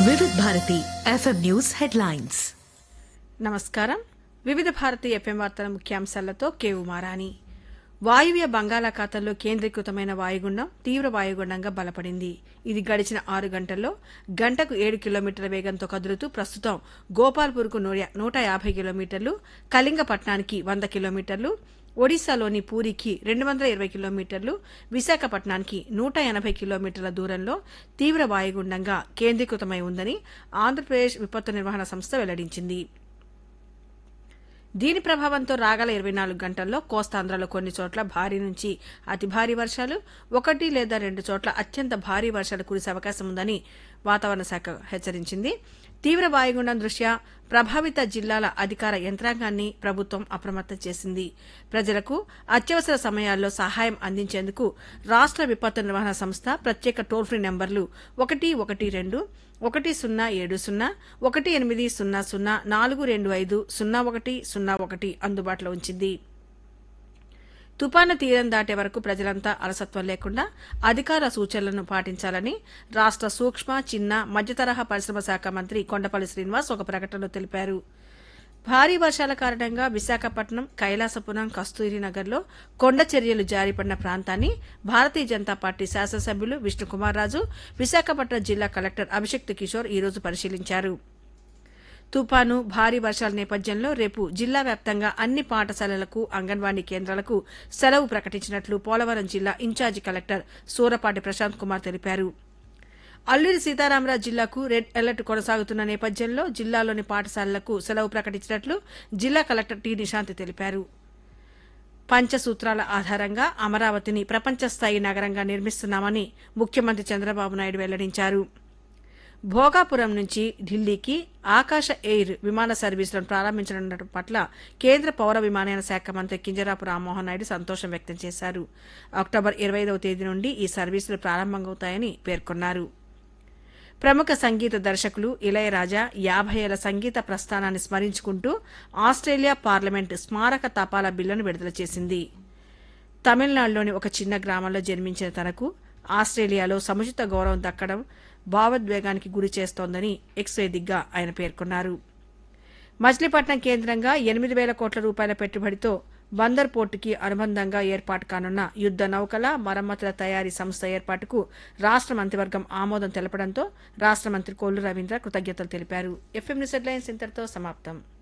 వివిధ Bharati FM news headlines. నమస్కారం. వివిధ భారతి ఎఫ్ఎం వార్తల ముఖ్యాంశాలతో కేవు మారాని. వాయువ్య బంగాళాఖాతంలో కేంద్రీకృతమైన వాయుగుండం తీవ్ర వాయుగుండంగా బలపడింది. ఇది గడిచిన 6 గంటల్లో గంటకు 7 కిలోమీటర్ల వేగంతో కదులుతూ ప్రస్తుతం గోపాల్పూర్కు 150 కిలోమీటర్లు, కళింగపట్నానికి 100 కిలోమీటర్లు, ఒడిశాలోని పూరికి 220 కిలోమీటర్లు, విశాఖపట్నానికి 180 కిలోమీటర్ల దూరంలో తీవ్ర వాయుగుండంగా కేంద్రీకృతమై ఉందని ఆంధ్రప్రదేశ్ విపత్తు నిర్వహణ సంస్థ వెల్లడించింది. దీని ప్రభావంతో రాగల 24 గంటల్లో కోస్తాంధ్రలో కొన్ని చోట్ల భారీ నుంచి అతి భారీ వర్షాలు, 1 లేదా 2 చోట్ల అత్యంత భారీ వర్షాలు కురిసే అవకాశం ఉందని వాతావరణ శాఖ హెచ్చరించింది. తీవ్ర వాయుగుండం దృష్ట్యా ప్రభావిత జిల్లాల అధికార యంత్రాంగాన్ని ప్రభుత్వం అప్రమత్తం చేసింది. ప్రజలకు అత్యవసర సమయాల్లో సహాయం అందించేందుకు రాష్ట్ర విపత్తు నిర్వహణ సంస్థ ప్రత్యేక టోల్ ఫ్రీ నెంబర్లు 112 1070 1800 425 0101 అందుబాటులో ఉంచింది. తుపాను తీరం దాటే వరకు ప్రజలంతా అలసత్వం లేకుండా అధికారుల సూచనలను పాటించాలని రాష్ట్ర సూక్ష్మ, చిన్న, మధ్యతరహా పరిశ్రమ శాఖ మంత్రి కొండపల్లి శ్రీనివాస్ ఒక ప్రకటనలో తెలిపారు. భారీ వర్షాల కారణంగా విశాఖపట్నం, కైలాసపురం, కస్తూరినగర్లో కొండ చర్యలు జారిపడిన ప్రాంతాన్ని భారతీయ జనతా పార్టీ శాసనసభ్యులు విష్ణుకుమార్ రాజు, విశాఖపట్నం జిల్లా కలెక్టర్ అభిషిక్త్ కిషోర్ ఈ రోజు పరిశీలించారు. తుపాను, భారీ వర్షాల నేపథ్యంలో రేపు జిల్లా వ్యాప్తంగా అన్ని పాఠశాలలకు, అంగన్వాడీ కేంద్రాలకు సెలవు ప్రకటించినట్లు పోలవరం జిల్లా ఇన్ఛార్జి కలెక్టర్ సూరపాటి ప్రశాంత్ కుమార్ తెలిపారు. అల్లూరి సీతారామరాజు జిల్లాకు రెడ్ అలర్ట్ కొనసాగుతున్న నేపథ్యంలో జిల్లాలోని పాఠశాలలకు సెలవు ప్రకటించినట్లు జిల్లా కలెక్టర్ టి నిశాంతి తెలిపారు. పంచసూత్రాల ఆధారంగా అమరావతిని ప్రపంచ స్థాయి నగరంగా నిర్మిస్తున్నామని ముఖ్యమంత్రి చంద్రబాబు నాయుడు వెల్లడించారు. భోగాపురం నుంచి ఢిల్లీకి ఆకాశ ఎయిర్ విమాన సర్వీసులను ప్రారంభించడం పట్ల కేంద్ర పౌర విమానయాన శాఖ మంత్రి కింజరాపు రామ్మోహన్ నాయుడు సంతోషం వ్యక్తం చేశారు. అక్టోబర్ 25వ తేదీ నుండి ఈ సర్వీసులు ప్రారంభమవుతాయని పేర్కొన్నారు. ప్రముఖ సంగీత దర్శకులు ఇళయరాజా 50 ఏళ్ల సంగీత ప్రస్థానాన్ని స్మరించుకుంటూ ఆస్ట్రేలియా పార్లమెంటు స్మారక తపాలా బిల్లును విడుదల చేసింది. తమిళనాడులోని ఒక చిన్న గ్రామంలో జన్మించిన తనకు ఆస్ట్రేలియాలో సముచిత గౌరవం దక్కడం భావోద్వేగానికి గురి చేస్తోందని ఎక్స్ వేదికగా ఆయన పేర్కొన్నారు. మచిలీపట్నం కేంద్రంగా 8,000 కోట్ల రూపాయల పెట్టుబడితో బందర్ పోర్టుకి అనుబంధంగా ఏర్పాటు కానున్న యుద్ద నౌకల మరమ్మతుల తయారీ సంస్థ ఏర్పాటుకు రాష్ట్ర మంత్రివర్గం ఆమోదం తెలపడంతో రాష్ట్ర మంత్రి కొల్లు రవీంద్ర కృతజ్ఞతలు తెలిపారు. ఎఫ్ఎం న్యూస్ హెడ్లైన్స్ ఇంతటితో సమాప్తం.